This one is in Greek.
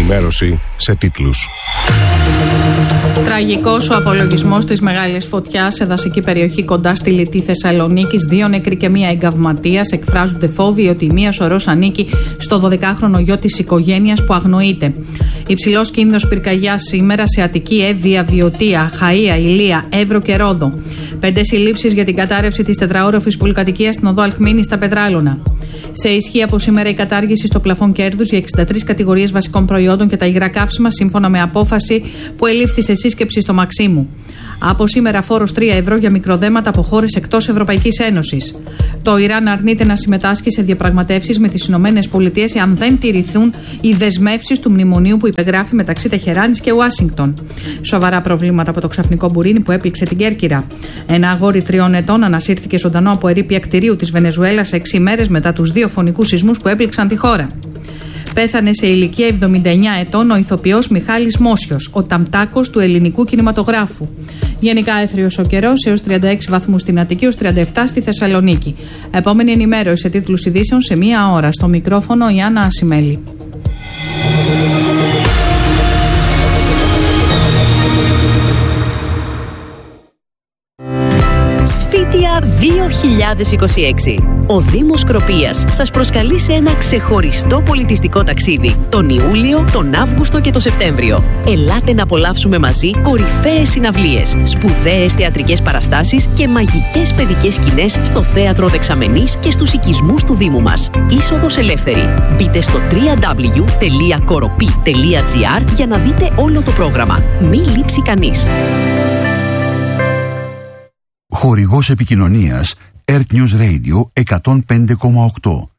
ενημέρωση σε τίτλους. Τραγικός ο απολογισμός της μεγάλης φωτιάς σε δασική περιοχή κοντά στη Λιτή Θεσσαλονίκης. 2 νεκροί και 1 εγκαυματίας. Εκφράζονται φόβοι ότι η μία σωρός ανήκει στο 12χρονο γιο της οικογένειας που αγνοείται. Υψηλός κίνδυνος πυρκαγιάς σήμερα σε Αττική, Εύβοια, Βιωτία, Χαΐα, Ηλία, Εύρο και Ρόδο. 5 συλλήψεις για την κατάρρευση της 4όροφης πολυκατοικίας στην οδό Αλκμήνη στα Πετράλωνα. Σε ισχύ από σήμερα η κατάργηση στο πλαφόν κέρδους για 63 κατηγορίες βασικών προϊόντων και τα υγρά καύσιμα σύμφωνα με απόφαση που ελήφθη σε σύσκεψη στο Μαξίμου. Από σήμερα φόρος 3 ευρώ για μικροδέματα από χώρες εκτός Ευρωπαϊκής Ένωσης. Το Ιράν αρνείται να συμμετάσχει σε διαπραγματεύσεις με τις Ηνωμένες Πολιτείες εάν δεν τηρηθούν οι δεσμεύσεις του μνημονίου που υπεγράφει μεταξύ Τεχεράνης και Ουάσιγκτον. Σοβαρά προβλήματα από το ξαφνικό μπουρίνι που έπληξε την Κέρκυρα. Ένα αγόρι 3 ετών ανασύρθηκε ζωντανό από ερείπια κτηρίου της Βενεζουέλας 6 ημέρες μετά τους 2 φωνικούς σεισμούς που έπληξαν τη χώρα. Πέθανε σε ηλικία 79 ετών ο ηθοποιός Μιχάλης Μόσιος, ο ταμτάκος του ελληνικού κινηματογράφου. Γενικά έθριος ο καιρός, έως 36 βαθμούς στην Αττική, έως 37 στη Θεσσαλονίκη. Επόμενη ενημέρωση σε τίτλους ειδήσεων σε 1 ώρα. Στο μικρόφωνο η Άννα Ασημέλη. Σφίτια 2026. Ο Δήμος Σκροπίας σας προσκαλεί σε ένα ξεχωριστό πολιτιστικό ταξίδι τον Ιούλιο, τον Αύγουστο και τον Σεπτέμβριο. Ελάτε να απολαύσουμε μαζί κορυφαίες συναυλίες, σπουδαίες θεατρικές παραστάσεις και μαγικές παιδικές σκηνές στο Θέατρο Δεξαμενής και στους οικισμούς του Δήμου μας. Είσοδος ελεύθερη. Μπείτε στο www.koropi.gr για να δείτε όλο το πρόγραμμα. Μη λείψει κανείς. Χορηγός επικοινωνίας Earth News Radio 105,8.